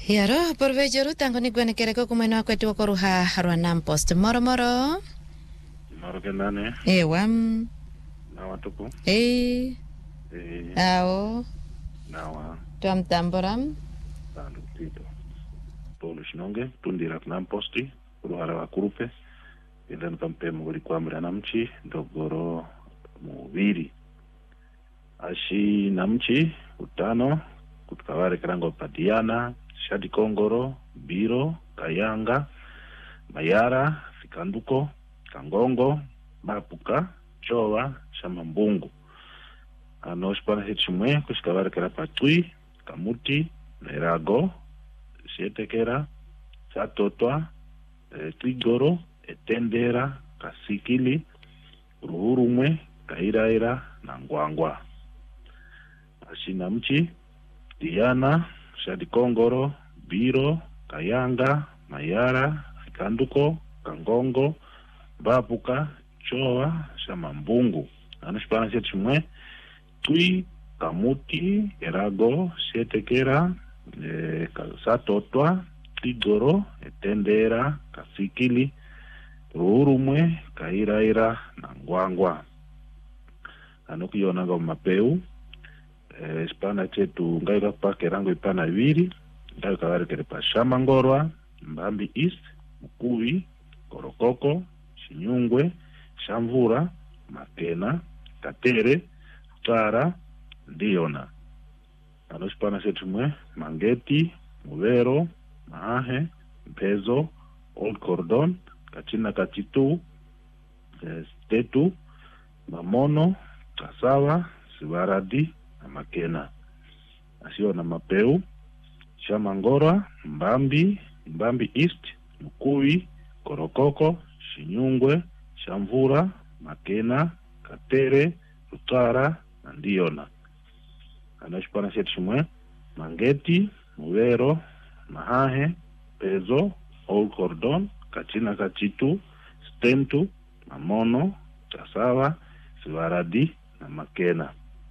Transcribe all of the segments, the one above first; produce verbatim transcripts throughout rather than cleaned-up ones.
Yaro porvejoru tango ni gwene kereko kumeno kwetu wakoruha harwa nampost moro moro. Moro kenane. Ewam. Na watuku. Eh. Eh. Ao. Nawa. Tuam tamboram. Tandu tito. Tolu shinonge. Tundirak namposti. Kuruhara wa kurupe. Ilan kampe mwuri kwa mra namchi. Dogoro muviri. Ashi namchi. Utano. Kutukaware kerango patiana. Shadi Kongoro, Biro, Kayanga, Mayara, Fikanduko, Kangongo, Mapuka, Chowa, Shamambungu. Ano shpana hitchumwe, kushikawara kera Patui, Kamuti, Nerago, Shetekera, Satotwa, e, Tigoro, Etendera, Kasikili, Ruhurumwe, Kairaira, Nangwangwa. Ashinamchi, Diana, Shadi Kongoro, Biro, Kayanga, Mayara, Fikanduko, Kangongo, Bapuka, Choa, Shamambungu. Anushpana chumwe, Tui, Kamuti, Erago, Shetekera, e, Satotwa, Tigoro, Etendera, Kasikili, Ruhurumwe, Kairaira, Nangwangwa. Anukiyonanga mapeu. Eh, spana chetu ngaika pake rango ipana viri ngaika kawari kerepa Shamangorwa, Mbambi East, Mukuvi, Korokoko, Shinyungwe, Shamvura, Makena, Katere, Tara, Ndiona. Ano spana chetu mwe Mangeti, Muvero, Maahe, Mpezo, Old Cordon, Kachina Kachitu, eh, Stetu, Mamono, Kasawa, Sivaradi, Makena. Asio na mapeu, Shamangorwa, Mbambi, Mbambi East, Mukuvi, Korokoko, Shinyungwe, Shamvura, Makena, Katere, Rutara, na Ndiona. Anashipana shetu Mangeti, Muvero, Mahahe, Pezo, Old Cordon, Kachina Kachitu, Stentu, Mamono, Tasawa, Sivaradi, na Makena.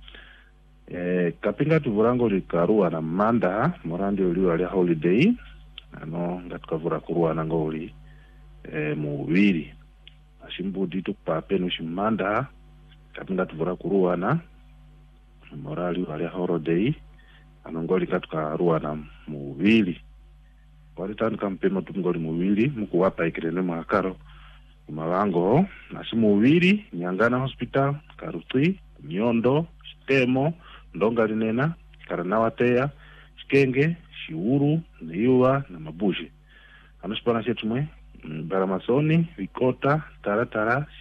Eh, kapinga tuvurango likarua na manda morandi uliwa alia holiday ano ngatukavura kurua na ngoli eh, muviri ashimbudi tukupape nushimanda kapinga tuvura kurua na morali alia holiday ano ngoli katukarua na muviri wali tani kampemo tungoli muviri muku wapa ikirene mwakaro mawango nasi muviri Nyangana Hospital Karutui Nyondo Stemo Ndonga linena, Karanawatea, Shikenge, Shiuru, Niua, na Mabushi. Anushpana shetu mwe, Baramasoni, Vikota, Taratara,